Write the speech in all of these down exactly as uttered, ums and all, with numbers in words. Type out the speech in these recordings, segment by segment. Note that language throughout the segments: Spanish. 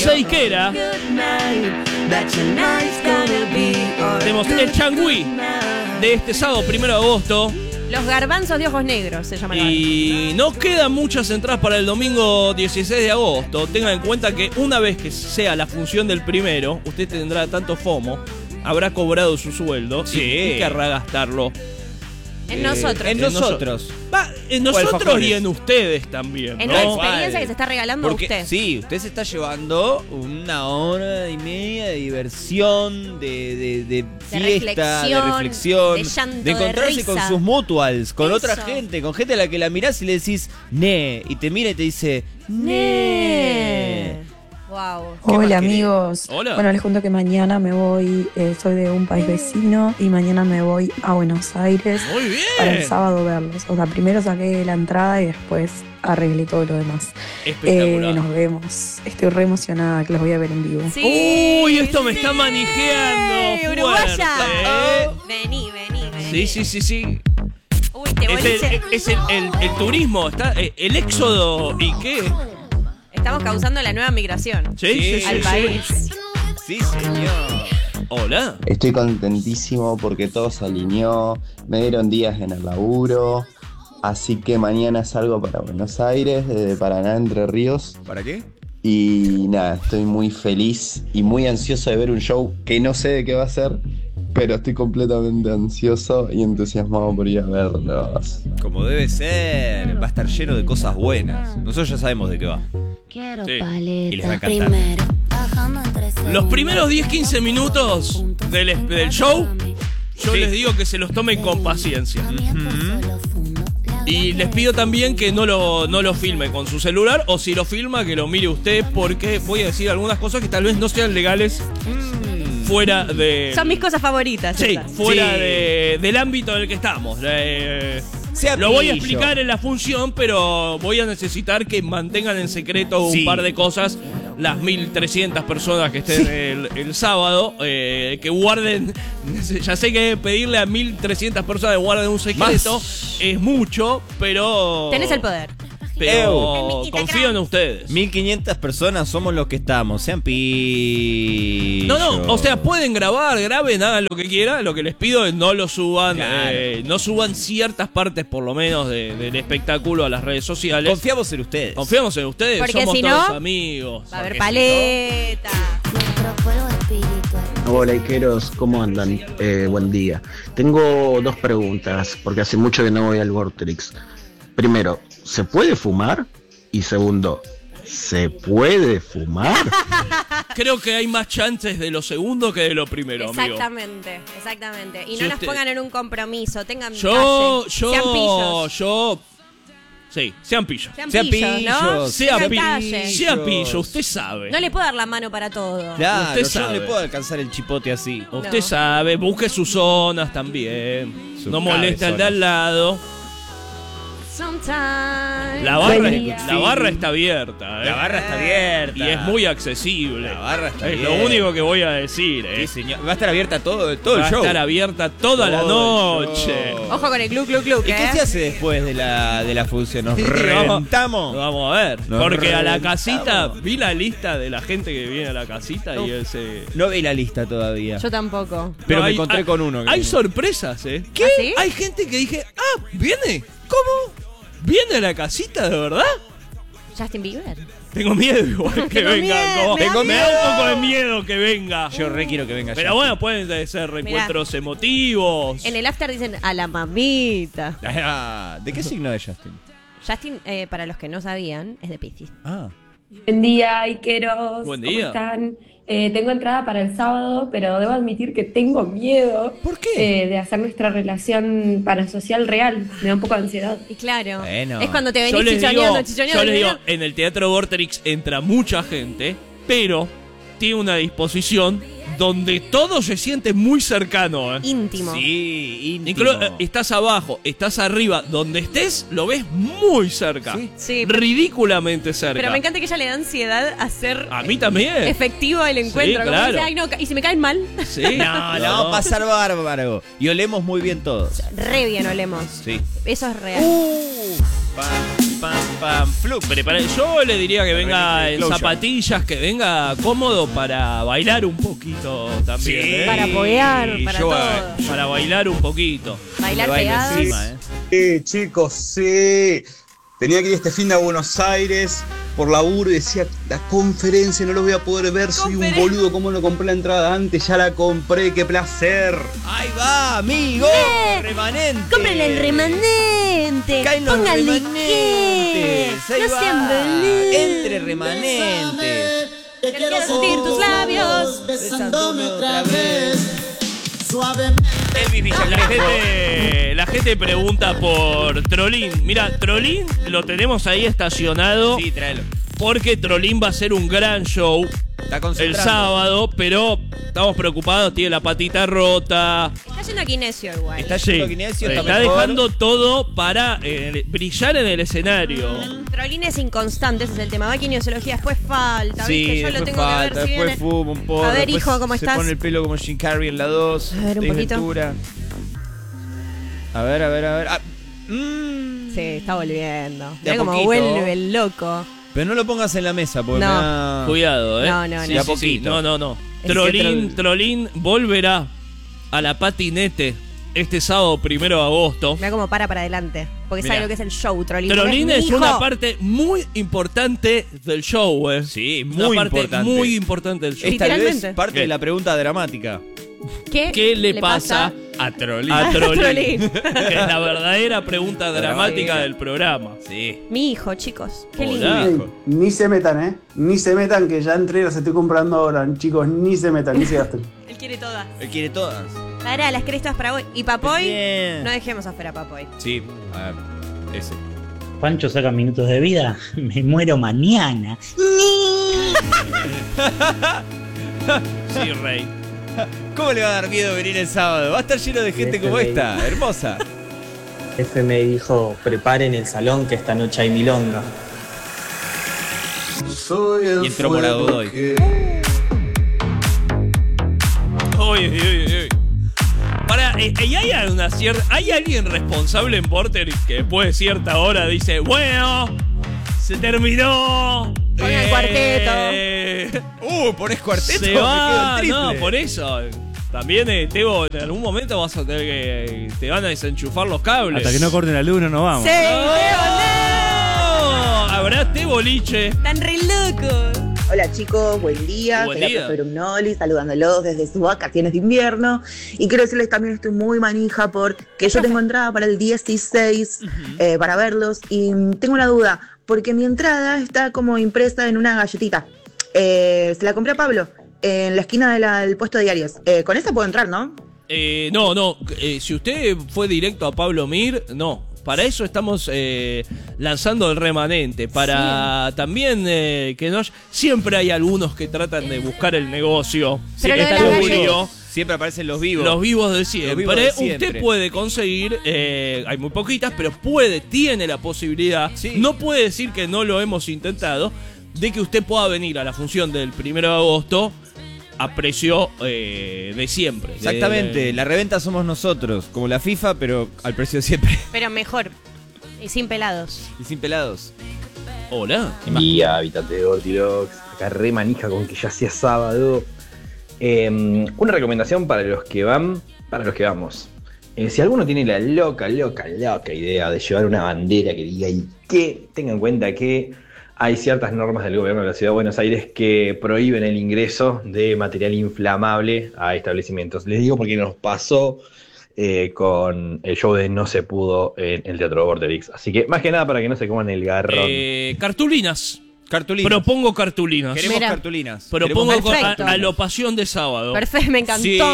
Lisa Iquera. Tenemos el changüí de este sábado primero de agosto. Los garbanzos de ojos negros se llaman. Y no quedan muchas entradas para el domingo dieciséis de agosto. Tengan en cuenta que una vez que sea la función del primero, usted tendrá tanto FOMO, habrá cobrado su sueldo Sí. y, y querrá gastarlo. En eh, nosotros. En En nosotros. Va, en nosotros y en ustedes también, En ¿no? la experiencia que se está regalando Porque, a usted. sí, usted se está llevando una hora y media de diversión, de, de, de fiesta, de reflexión, reflexión, de llanto, de encontrarse risa. con sus mutuals, con Eso. otra gente, con gente a la que la mirás y le decís, ne, y te mira y te dice, Ne. ne. Wow. ¿Qué más Hola querés? amigos, Hola. bueno les cuento que mañana me voy, eh, soy de un país vecino y mañana me voy a Buenos Aires Muy bien. para el sábado verlos. O sea, primero saqué la entrada y después arreglé todo lo demás. Espectacular. Eh, nos vemos, estoy re emocionada que los voy a ver en vivo. Sí, Uy, esto me sí. está manijando fuerte, Uruguaya. ¿eh? Oh, vení, vení, vení. Sí, sí, sí, sí. Uy, te Es el, boliche. es el, el- el turismo, está eh, el éxodo y qué. Estamos causando la nueva migración Sí, sí, sí, al sí. país. Sí, señor. Hola. Estoy contentísimo porque todo se alineó, me dieron días en el laburo, así que mañana salgo para Buenos Aires, desde Paraná, Entre Ríos, ¿Para qué? y nada, estoy muy feliz y muy ansioso de ver un show que no sé de qué va a ser, pero estoy completamente ansioso y entusiasmado por ir a verlos. Como debe ser, va a estar lleno de cosas buenas. Nosotros ya sabemos de qué va. Quiero Sí. Y les va a paleta encantar. primero. Bajando en tres Los segundos. primeros diez a quince minutos del, del show, yo Sí. les digo que se los tomen con paciencia. Y les pido también que no lo, no lo filme con su celular, o si lo filma, que lo mire usted, porque voy a decir algunas cosas que tal vez no sean legales fuera de... Son mis cosas favoritas. Sí, esas. fuera Sí. de- del ámbito en el que estamos. Eh, Sea lo voy a pillo. explicar en la función, pero voy a necesitar que mantengan en secreto un Sí. par de cosas. Las mil trescientas personas que estén el, el sábado, eh, que guarden. Ya sé que pedirle a mil trescientas personas que guarden un secreto Más. es mucho, pero. Tenés el poder. Pero Ew. confío en ustedes. mil quinientas personas somos los que estamos. Sean pillos. No, no, o sea, pueden grabar, graben, hagan lo que quieran. Lo que les pido es no lo suban, Claro. eh, no suban ciertas partes, por lo menos, de- del espectáculo a las redes sociales. Confiamos en ustedes. Confiamos en ustedes, Porque somos si todos no, amigos. Va a haber Porque si paleta. Nuestro fuego espiritual. Hola Iqueros, ¿cómo andan? Eh, buen día. Tengo dos preguntas, porque hace mucho que no voy al Vortrix. Primero, ¿se puede fumar? Y segundo, ¿se puede fumar? no, creo que hay más chances de lo segundo que de lo primero, amigo. Exactamente, exactamente. Y Si no nos usted- pongan en un compromiso, tengan Yo, calle. Sean yo, pillos. yo. Sí, sean pillos. Sean, Sean pillos, ¿no? pillos, Sean Tengan pillos. calle. Sea pillo, usted sabe. No le puedo dar la mano para todo. Claro, Usted yo sabe. no le puedo alcanzar el chipote así. Usted No. sabe, busque sus zonas también. Sus No moleste al de cabezonas. al lado. Sometimes. La barra, Sí. la barra está abierta, ¿eh? La barra está abierta. Y es muy accesible. La barra está Es bien. lo único que voy a decir, ¿eh? Sí, señor. Va a estar abierta todo, todo Va el show. a estar abierta toda la Todo el noche. show. Ojo con el club, club, club. ¿Y ¿eh? qué se hace después de la, de la función? ¿Nos Vamos- reventamos? Vamos a ver. Nos Porque a la reventamos. casita, vi la lista de la gente que viene a la casita y ese. No vi la lista todavía. Yo tampoco. Pero No, me hay- encontré hay- con uno. que- Hay sorpresas, ¿eh? ¿Qué? ¿Ah, sí? Hay gente que dije, ah, ¿viene? ¿Cómo? ¿Viene a la casita de verdad? Justin Bieber. Tengo miedo igual que Tengo venga. miedo, como- me da Tengo me da miedo. un poco de miedo que venga. Yo re quiero que venga Pero ya. bueno, pueden ser reencuentros emotivos. En el after dicen a la mamita. Ah, ¿de qué signo es Justin? Justin, eh, para los que no sabían, es de Piscis. Ah. Buen día, Iqueros. Buen ¿Cómo día. están? Eh, tengo entrada para el sábado, pero debo admitir que tengo miedo. ¿Por qué? eh, de hacer nuestra relación parasocial real. Me da un poco de ansiedad. Y claro, Bueno. es cuando te Yo venís les digo, chichoneando, chichoneando. yo les digo, chichoneando. en el Teatro Vorterix entra mucha gente, pero tiene una disposición donde todo se siente muy cercano. ¿eh? Íntimo. Sí, íntimo. Inclu- eh, estás abajo, estás arriba, donde estés, lo ves muy cerca. Sí. Sí, pero, Ridículamente cerca. pero me encanta que ella le da ansiedad hacer A mí también. efectivo el encuentro. Como claro. dice, "Ay, no, y si me caen mal, Sí. No, la vamos a pasar bárbaro. Y olemos muy bien todos. re bien olemos. Sí. Eso es real. Uh, pa. pam, pam, flup. Prepara- Yo le diría que venga en Closure. zapatillas, que venga cómodo para bailar un poquito también. Sí. ¿eh? Para apoyar, Y para yo, todo. eh, Para bailar un poquito. Bailar Me bailo pegados. encima, ¿eh? Sí, chicos, sí. Tenía que ir este fin de a Buenos Aires por laburo y decía, la conferencia no lo voy a poder ver, soy un Conferencia. boludo, ¿cómo no compré la entrada antes? Ya la compré, qué placer. Ahí va, amigo. Bien. Remanente. Cómprenle el remanente. Caen los Pónganle remanentes. qué. Ahí No va. sean boludos. Entre remanentes. Que quiero sentir tus labios. Besándome otra vez. Elvis Villalobos. La gente, la gente pregunta por Trolín. Mira, Trolín lo tenemos ahí estacionado Sí, tráelo. porque Trolín va a ser un gran show Está el concentrando. sábado, pero estamos preocupados, tiene la patita rota. Está yendo a Kinesio igual. Está Sí, yendo a Kinesio, está, está mejor. dejando todo para eh, brillar en el escenario. Trolín es inconstante, ese es el tema. Va a kinesiología, después falta, Sí, ¿viste? Yo lo después tengo falta, que ver si después viene. fuma un poco. A ver, después hijo, ¿cómo se estás? pone el pelo como Jim Carrey en la dos. A ver, un poquito. A ver, a ver, a ver. Ah, mm. Sí, está volviendo. De a Mira cómo poquito. vuelve el loco. Pero no lo pongas en la mesa porque No. me da... Cuidado, eh. No, no, Sí, no. sí, sí. poquito. No, no, no. Es Trolín, que Trolín volverá a la patinete este sábado primero de agosto. Mira cómo para para adelante. Porque Mirá. sabe lo que es el show, Trolín. Trolín porque es mi una hijo. parte muy importante del show, eh. Sí, Una muy parte importante. muy importante del show. Es tal vez Literalmente. parte ¿Qué? de la pregunta dramática. ¿Qué, ¿Qué le pasa A Trolín. a Trolín? Trolín. Que es la verdadera pregunta dramática Dramática. del programa. Sí. Mi hijo, chicos. Qué Hola. lindo. Hijo. Ni se metan, ¿eh? Ni se metan, que ya entré, las estoy comprando ahora. Chicos, ni se metan, ni se gasten. Él quiere todas. Él quiere todas. Pará, las crestas para hoy. ¿Y Papoy? Bien. No dejemos afuera a Papoy. Sí, a ver. Ese. Pancho saca minutos de vida, me muero mañana. Sí, Rey. ¿Cómo le va a dar miedo venir el sábado? Va a estar lleno de gente F B I. como esta, hermosa. F me dijo, preparen el salón que esta noche hay milonga. Y entró Morado Godoy. Uy, uy, uy, uy. Para, eh, ¿y hay, una cierta, ¿hay alguien responsable en Porter que después de cierta hora dice, bueno, se terminó? Pongan cuarteto. Uh, ¿ponés cuarteto? Se Me va, quedo no, triple. por eso. También, eh, Tebo, en algún momento vas a tener que. Te van a desenchufar los cables. Hasta que no corten la luz no nos vamos. ¡Sí! ¡Teo, ¡No! Habrá té boliche. no! ¡Están re locos! Hola chicos, buen día, Buen soy día. la profe Brumnoli, saludándolos desde sus vacaciones de invierno. Y quiero decirles también, estoy muy manija porque yo tengo entrada para el dieciséis eh, para verlos. Y tengo una duda, porque mi entrada está como impresa en una galletita. Eh, se la compré a Pablo en la esquina de la- del puesto de diarios. Eh, con esa puedo entrar, ¿no? Eh, no, no. eh, si usted fue directo a Pablo Mir, no. Para eso estamos eh, lanzando el remanente. Para también eh, que no. Siempre hay algunos que tratan de buscar el negocio. Pero Sí, lo de está las turbio. galletas. Siempre aparecen los vivos. Los vivos de siempre. Los vivos de siempre. Usted puede conseguir, eh, hay muy poquitas, pero puede, tiene la posibilidad. Sí. No puede decir que no lo hemos intentado, de que usted pueda venir a la función del primero de agosto a precio eh, de siempre. Exactamente, De- la reventa somos nosotros, como la FIFA, pero al precio de siempre. Pero mejor. Y sin pelados. Y sin pelados. Hola. Buen día, habitante de Ortilox. Acá re manija con que ya sea sábado. Eh, una recomendación para los que van, para los que vamos. Eh, si alguno tiene la loca, loca, loca idea de llevar una bandera que diga y que tenga en cuenta que hay ciertas normas del gobierno de la Ciudad de Buenos Aires que prohíben el ingreso de material inflamable a establecimientos. Les digo porque nos pasó eh, con el show de No se pudo en el Teatro Vorterix. Así que más que nada para que no se coman el garrón. Eh, cartulinas. Cartulinas. Propongo cartulinas. Queremos Mira. cartulinas. Propongo Queremos con- a, Perfecto. a lo pasión de sábado. Perfecto, me encantó. Sí.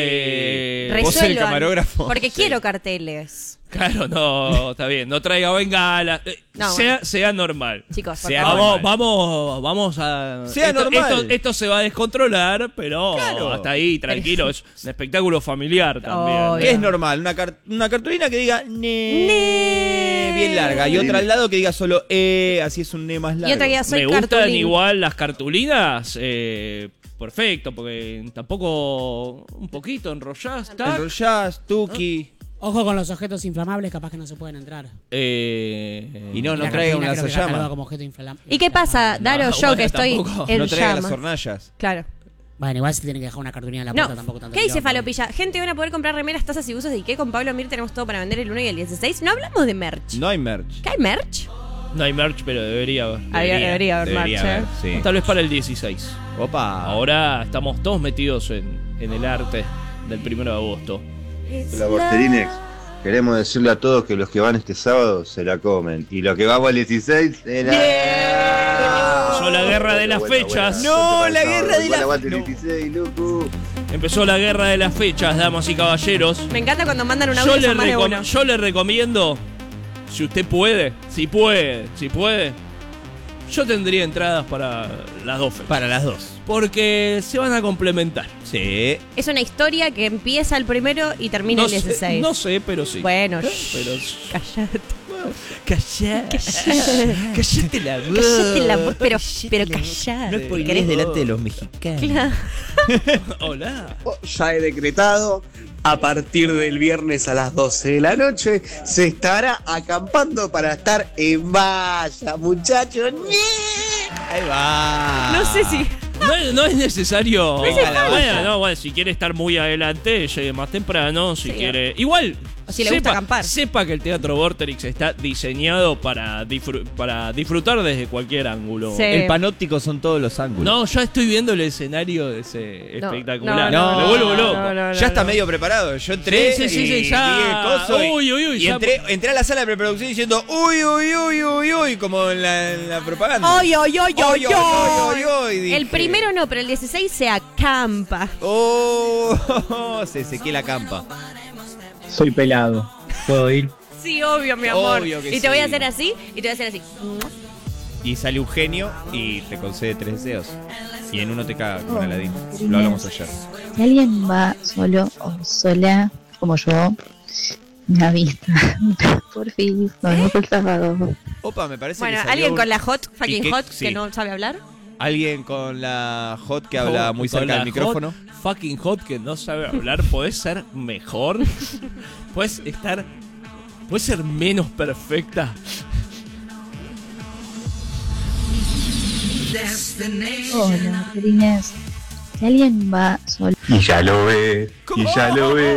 Eh, Vos el Resuelvan, camarógrafo. Porque Sí. quiero carteles. Claro, no, está bien. No traiga bengala. Eh, No, sea, bueno. sea normal. Chicos, por Sea favor. Vamos, normal. vamos, vamos a. Sea esto, normal. Esto, esto se va a descontrolar, pero Claro. hasta ahí, tranquilo. Es un espectáculo familiar también. Oh, ¿Qué es normal? Una, car- una cartulina que diga ne, Ne. bien larga y otra al lado que diga solo e, así es un ne más largo. Y otra que diga soy Me gustan cartulín. igual las cartulinas. Eh, perfecto, porque tampoco un poquito enrollás. tac. Enrollás, tuki. Ojo con los objetos inflamables, capaz que no se pueden entrar. Eh, y no, no La traiga un cartulina creo que ya lanzallamas. cataloga como objeto inflam- ¿Y qué pasa, Daro, No, yo bueno, que estoy tampoco. en No traiga las llamas? hornallas. Claro. Bueno, igual se tiene que dejar una cartulina en la puerta, No, tampoco tanto ¿qué dice quilombo. Falopilla? Gente, van a poder comprar remeras, tazas y buzos de Ike. Con Pablo Mir tenemos todo para vender el uno y el dieciséis. No hablamos de merch. No hay merch. ¿Qué hay merch? No hay merch, pero debería haber. Había- debería haber merch, haber, ¿eh? sí. Tal vez para el dieciséis. Opa. Ahora estamos todos metidos en, en el arte del primero de agosto. Hola, Borterines. Queremos decirle a todos que los que van este sábado se la comen. Y los que vamos al dieciséis se la... Empezó la guerra de las Buena, buena, fechas. buena. No, la guerra de Igual la- aguante el no. dieciséis, loco. Empezó la guerra de las fechas, damas y caballeros. Me encanta cuando mandan un Yo audio le, son más de recom- uno. yo le recomiendo, si usted puede, si puede, si puede, yo tendría entradas para las dos fechas. Para las dos. Porque se van a complementar. Sí. Es una historia que empieza el primero y termina No el sé, dieciséis. no sé, pero sí. Bueno, pero shh, callate. Callate. Callate la voz. Callate la voz, pero, pero callate. No spoilees delante de los mexicanos. Claro. Hola. Ya he decretado, a partir del viernes a las doce de la noche se estará acampando para estar en valla, muchachos. Ahí va. No sé si. No, es- no es necesario. No hace falta. Bueno, no, bueno, si quiere estar muy adelante, llegue más temprano. Si Sí. quiere. Igual. O si le gusta acampar. Sepa que el Teatro Vorterix está diseñado para, disfr- para disfrutar desde cualquier ángulo. Sí. El panóptico son todos los ángulos. No, ya estoy viendo el escenario de ese No, espectacular. no, Me vuelvo loco. no, no, ya no, está no. medio preparado. Yo entré Sí, sí, sí, y sí, ya. vi el coso y, Uy, uy, uy, y ya- entré, entré a la sala de preproducción diciendo uy, uy, uy, uy, uy, como en la, en la propaganda. ¡Ay, ay, ay, ay, Oy, oy, oy, ay! oy, dije. El primero no, pero el dieciséis se acampa. Oh, se sequé la campa. Soy pelado. ¿Puedo ir? Sí, obvio, mi amor. Obvio que y te voy a sí. hacer así, y te voy a hacer así. Y sale un genio y te concede tres deseos. Y en uno te caga con Aladín. Lo hablamos ayer. Si alguien va solo o sola, como yo, me avisa. Por fin, nos vemos el sábado. Opa, me parece Bueno, que salió alguien un- con la hot, y fucking que- hot, sí. que no sabe hablar. Alguien con la hot que habla muy Con cerca la del micrófono. hot, fucking hot que no sabe hablar. ¿Podés ser mejor? ¿Puedes estar. ¿Puedes ser menos perfecta? Hola, Borderines. Si alguien va solo. Y ya lo ve. Y ya lo ve.